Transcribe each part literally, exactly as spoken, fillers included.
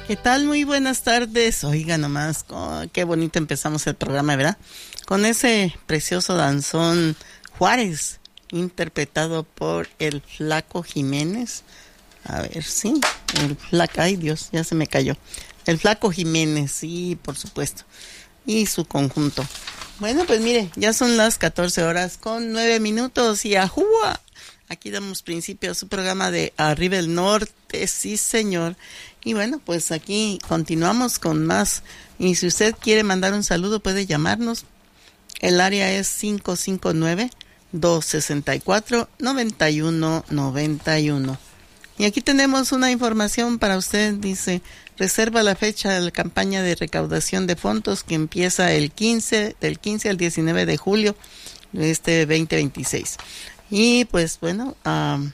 ¿Qué tal? Muy buenas tardes. Oiga nomás, oh, qué bonito empezamos el programa, ¿verdad? Con ese precioso danzón Juárez, interpretado por el Flaco Jiménez. A ver, sí, el Flaco, ay Dios, ya se me cayó. El Flaco Jiménez, sí, por supuesto. Y su conjunto. Bueno, pues mire, ya son las catorce horas con nueve minutos y ¡ajúa! Aquí damos principio a su programa de Arriba el Norte, sí señor. Y bueno, pues aquí continuamos con más. Y si usted quiere mandar un saludo, puede llamarnos. El área es cinco cinco nueve, dos seis cuatro, nueve uno nueve uno. Y aquí tenemos una información para usted. Dice, reserva la fecha de la campaña de recaudación de fondos que empieza el quince, del quince al diecinueve de julio de este veinte veintiséis. Y pues bueno, um,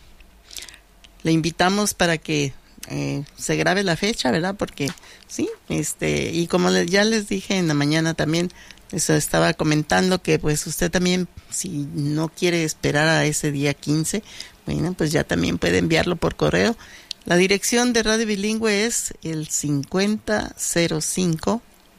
le invitamos para que eh, se grabe la fecha, ¿verdad? Porque sí, este, y como le, ya les dije en la mañana también, eso estaba comentando que pues usted también, si no quiere esperar a ese día quince, bueno, pues ya también puede enviarlo por correo. La dirección de Radio Bilingüe es el cincuenta cero cinco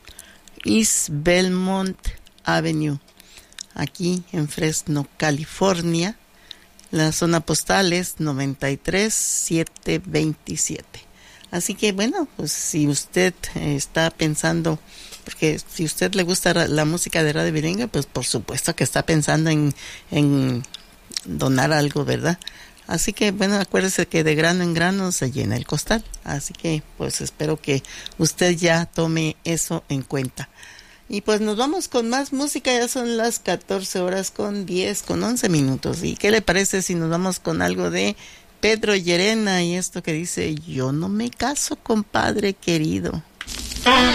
East Belmont Avenue, aquí en Fresno, California. La zona postal es noventa y tres setecientos veintisiete. Así que bueno, pues si usted eh, está pensando, porque si a usted le gusta la música de Radio Bilingüe, pues por supuesto que está pensando en, en donar algo, ¿verdad? Así que bueno, acuérdese que de grano en grano se llena el costal. Así que pues espero que usted ya tome eso en cuenta. Y pues nos vamos con más música, ya son las catorce horas con diez, con once minutos. ¿Y qué le parece si nos vamos con algo de Pedro Llerena y esto que dice, yo no me caso, compadre querido?